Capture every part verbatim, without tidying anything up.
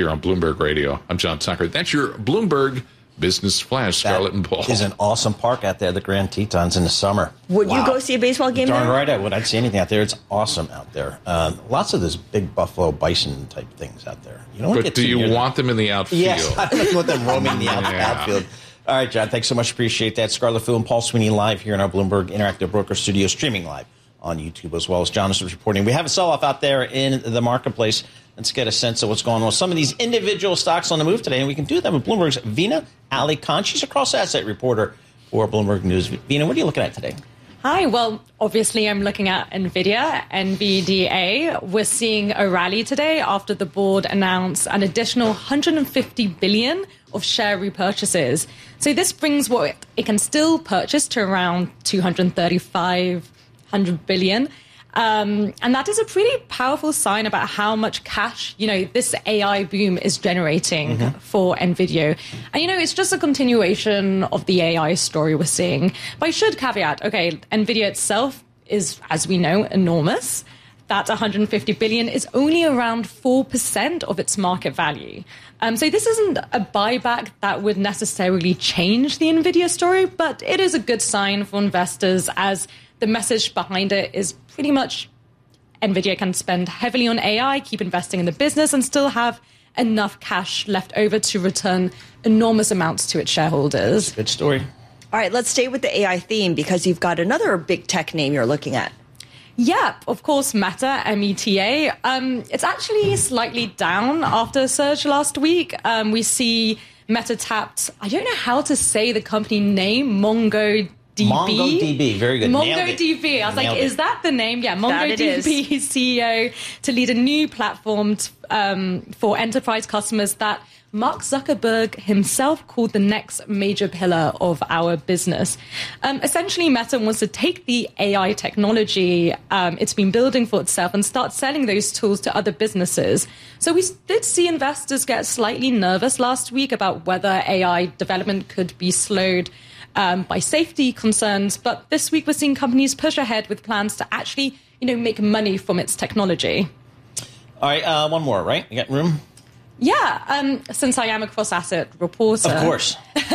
here on Bloomberg Radio. I'm John Tucker. That's your Bloomberg Business Flash, Scarlett and Paul. Is an awesome park out there, the Grand Tetons, in the summer. Would wow. you go see a baseball game Darn there? right I would. I'd see anything out there. It's awesome out there. Uh, lots of those big buffalo bison type things out there. You don't but get do you near want them. them in the outfield? Yes, I don't want them roaming the out- yeah. outfield. All right, John, thanks so much. Appreciate that. Scarlett Fu and Paul Sweeney live here in our Bloomberg Interactive Broker studio, streaming live on YouTube as well as Jonathan is reporting. We have a sell-off out there in the marketplace. Let's get a sense of what's going on with some of these individual stocks on the move today, and we can do that with Bloomberg's Veena Ali Khan. She's a cross-asset reporter for Bloomberg News. Veena, what are you looking at today? Hi. Well, obviously, I'm looking at NVIDIA, N V D A. We're seeing a rally today after the board announced an additional one hundred fifty billion dollars of share repurchases. So this brings what it can still purchase to around two hundred thirty-five hundred billion dollars. Um, and that is a pretty powerful sign about how much cash, you know, this A I boom is generating mm-hmm. for NVIDIA. And, you know, it's just a continuation of the A I story we're seeing. But I should caveat, okay, NVIDIA itself is, as we know, enormous. That one hundred fifty billion dollars is only around four percent of its market value. Um, so this isn't a buyback that would necessarily change the NVIDIA story, but it is a good sign for investors as the message behind it is pretty much NVIDIA can spend heavily on A I, keep investing in the business, and still have enough cash left over to return enormous amounts to its shareholders. Good story. All right, let's stay with the A I theme because you've got another big tech name you're looking at. Yeah, of course, Meta, M E T A. Um, it's actually slightly down after a surge last week. Um, we see Meta tapped, I don't know how to say the company name, MongoDB. MongoDB, very good. MongoDB. I was Nailed like, it. is that the name? Yeah, MongoDB C E O to lead a new platform t- um, for enterprise customers that Mark Zuckerberg himself called the next major pillar of our business. Um, essentially, Meta wants to take the A I technology um, it's been building for itself and start selling those tools to other businesses. So we did see investors get slightly nervous last week about whether A I development could be slowed Um, by safety concerns, but this week we're seeing companies push ahead with plans to actually, you know, make money from its technology. All right, uh, one more, right? You got room? Yeah, um, since I am a cross-asset reporter. Of course.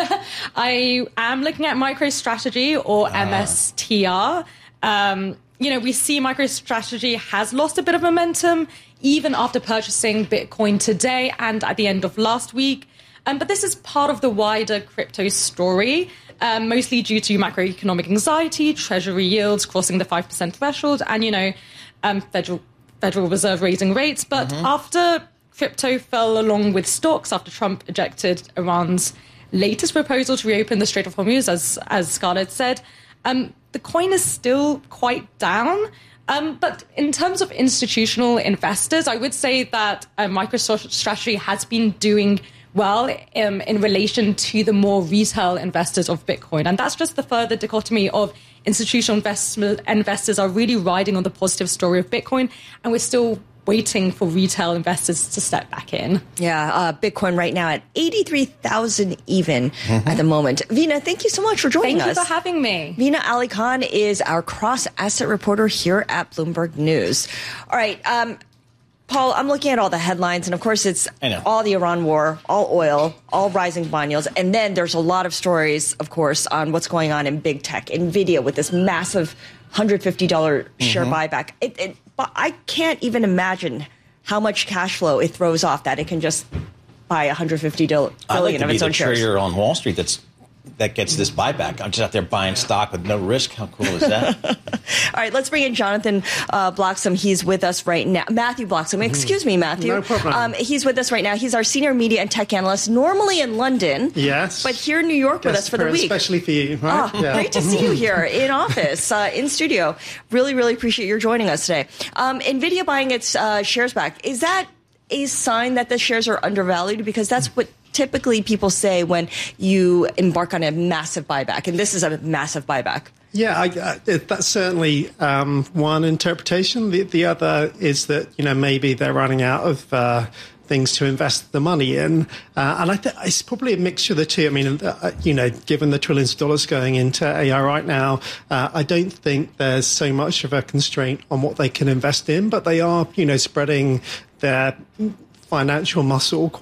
I am looking at MicroStrategy or ah. M S T R. Um, you know, we see MicroStrategy has lost a bit of momentum even after purchasing Bitcoin today and at the end of last week. Um, but this is part of the wider crypto story, um, mostly due to macroeconomic anxiety, treasury yields crossing the five percent threshold, and, you know, um, Federal Federal Reserve raising rates. But mm-hmm. after crypto fell along with stocks, after Trump ejected Iran's latest proposal to reopen the Strait of Hormuz, as, as Scarlett said, um, the coin is still quite down. Um, but in terms of institutional investors, I would say that uh, MicroStrategy has been doing well um, in relation to the more retail investors of Bitcoin. And that's just the further dichotomy of institutional investment, investors are really riding on the positive story of Bitcoin, and we're still waiting for retail investors to step back in. Yeah, uh, Bitcoin right now at eighty-three thousand even mm-hmm. at the moment. Veena, thank you so much for joining thank us. Thank you for having me. Veena Ali Khan is our cross-asset reporter here at Bloomberg News. All right, um, Paul, I'm looking at all the headlines, and of course it's all the Iran war, all oil, all rising bond yields, and then there's a lot of stories, of course, on what's going on in big tech, NVIDIA with this massive one hundred fifty dollars share mm-hmm. buyback. It, it, but I can't even imagine how much cash flow it throws off that it can just buy one hundred fifty billion I'd like to of be its the own shares. trader on Wall Street that's that gets this buyback. I'm just out there buying stock with no risk. How cool is that? All right, let's bring in Jonathan uh, Bloxham. He's with us right now. Matthew Bloxham. Excuse me, Matthew. No problem. Um, he's with us right now. He's our senior media and tech analyst, normally in London. Yes. But here in New York with us for the week. Especially for you, right? Oh, yeah. Great to see you here in office, uh, in studio. Really, really appreciate your joining us today. Um, NVIDIA buying its uh, shares back. Is that a sign that the shares are undervalued? Because that's what typically people say when you embark on a massive buyback, and this is a massive buyback. Yeah, I, I, that's certainly um, one interpretation. The, the other is that, you know, maybe they're running out of uh, things to invest the money in. Uh, and I think it's probably a mixture of the two. I mean, uh, you know, given the trillions of dollars going into A I right now, uh, I don't think there's so much of a constraint on what they can invest in, but they are, you know, spreading their financial muscle quite